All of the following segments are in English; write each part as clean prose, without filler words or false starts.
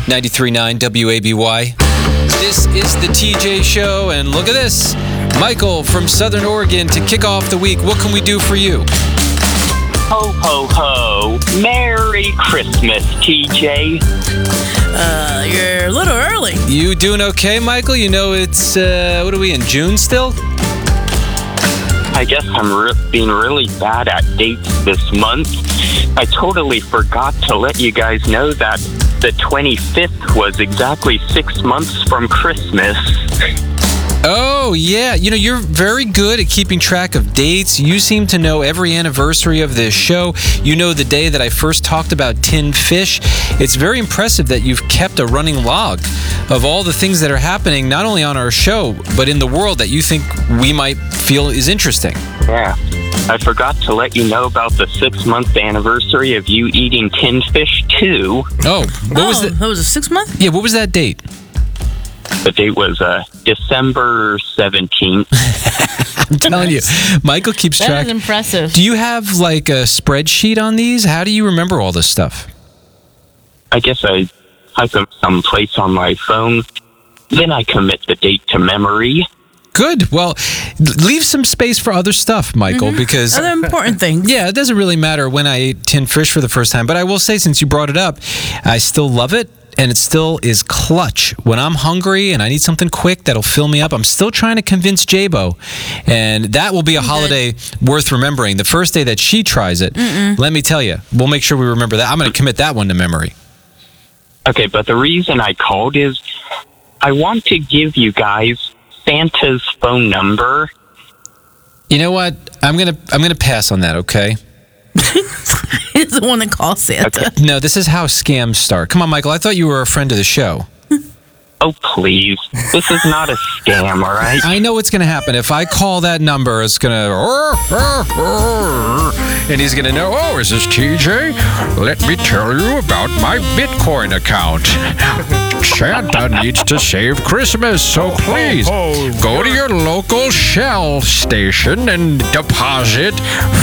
93.9 WABY. This is the TJ Show, and look at this. Michael from Southern Oregon to kick off the week. What can we do for you? Ho, ho, ho. Merry Christmas, TJ. You're a little early. You doing okay, Michael? You know it's, what are we, in June still? I guess I'm being really bad at dates this month. I totally forgot to let you guys know that the 25th was exactly 6 months from Christmas. Oh, yeah. You know, you're very good at keeping track of dates. You seem to know every anniversary of this show. You know the day that I first talked about tinned fish. It's very impressive that you've kept a running log of all the things that are happening, not only on our show, but in the world that you think we might feel is interesting. Yeah. I forgot to let you know about the 6-month anniversary of you eating tinned fish, too. Oh, what was that? That was a 6 month? Yeah, what was that date? The date was December 17th. I'm telling you, Michael keeps track. That is impressive. Do you have like a spreadsheet on these? How do you remember all this stuff? I guess I type them someplace on my phone. Then I commit the date to memory. Good. Well, leave some space for other stuff, Michael, because... Other important things. Yeah, it doesn't really matter when I ate tinned fish for the first time, but I will say, since you brought it up, I still love it, and it still is clutch. When I'm hungry and I need something quick that'll fill me up, I'm still trying to convince Jabo, and that will be a holiday worth remembering. The first day that she tries it, let me tell you, we'll make sure we remember that. I'm going to commit that one to memory. Okay, but the reason I called is I want to give you guys Santa's phone number. You know what? I'm gonna pass on that, okay? He's the one that calls Santa. Okay. No, this is how scams start. Come on, Michael. I thought you were a friend of the show. Oh, please. This is not a scam, all right? I know what's going to happen. If I call that number, it's going to... And he's going to know, oh, is this TJ? Let me tell you about my Bitcoin account. Santa needs to save Christmas, so please go to your local Shell station and deposit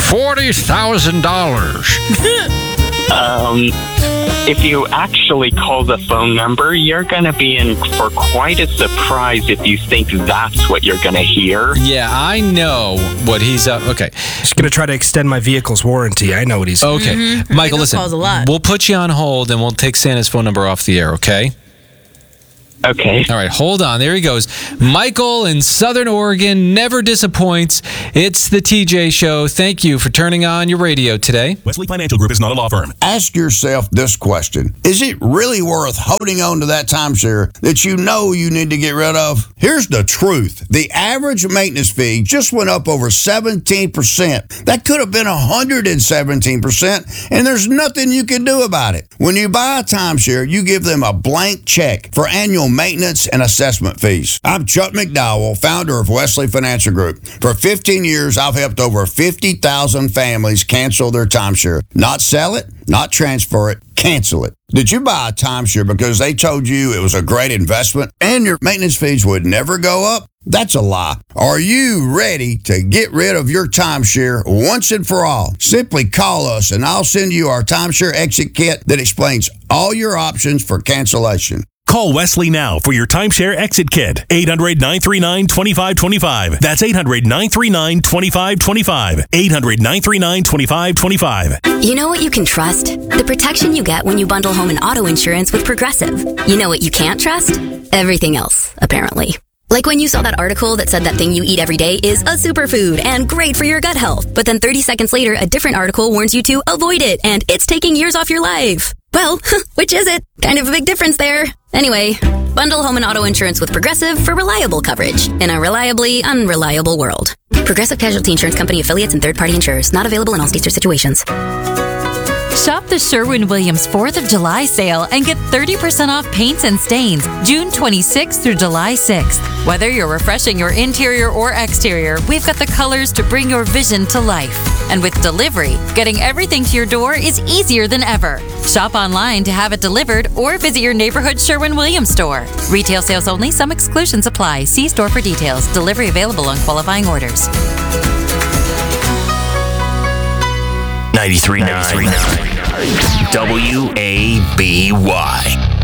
$40,000. If you actually call the phone number, you're going to be in for quite a surprise if you think that's what you're going to hear. Yeah, I know what he's up. Okay. He's going to try to extend my vehicle's warranty. I know what he's... Okay. Michael, listen. Calls a lot. We'll put you on hold and we'll take Santa's phone number off the air, okay? Okay. All right, hold on. There he goes. Michael in Southern Oregon never disappoints. It's the TJ Show. Thank you for turning on your radio today. Wesley Financial Group is not a law firm. Ask yourself this question. Is it really worth holding on to that timeshare that you know you need to get rid of? Here's the truth. The average maintenance fee just went up over 17%. That could have been 117%, and there's nothing you can do about it. When you buy a timeshare, you give them a blank check for annual maintenance and assessment fees. I'm Chuck McDowell, founder of Wesley Financial Group. For 15 years, I've helped over 50,000 families cancel their timeshare. Not sell it, not transfer it, cancel it. Did you buy a timeshare because they told you it was a great investment and your maintenance fees would never go up? That's a lie. Are you ready to get rid of your timeshare once and for all? Simply call us and I'll send you our timeshare exit kit that explains all your options for cancellation. Call Wesley now for your timeshare exit kit. 800-939-2525. That's 800-939-2525. 800-939-2525. You know what you can trust? The protection you get when you bundle home and auto insurance with Progressive. You know what you can't trust? Everything else, apparently. Like when you saw that article that said that thing you eat every day is a superfood and great for your gut health. But then 30 seconds later, a different article warns you to avoid it and it's taking years off your life. Well, which is it? Kind of a big difference there. Anyway, bundle home and auto insurance with Progressive for reliable coverage in a reliably unreliable world. Progressive Casualty Insurance Company affiliates and third-party insurers. Not available in all states or situations. Shop the Sherwin-Williams 4th of July sale and get 30% off paints and stains June 26th through July 6th. Whether you're refreshing your interior or exterior, we've got the colors to bring your vision to life. And with delivery, getting everything to your door is easier than ever. Shop online to have it delivered or visit your neighborhood Sherwin-Williams store. Retail sales only. Some exclusions apply. See store for details. Delivery available on qualifying orders. 93.9 WABY.